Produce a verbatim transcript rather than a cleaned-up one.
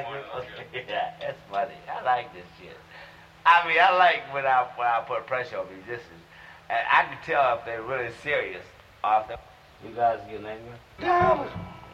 like it. Yeah, that's funny. I like this shit. I mean, I like when I when I put pressure on musicians, and I can tell if they're really serious. Or if they, you guys get an angry?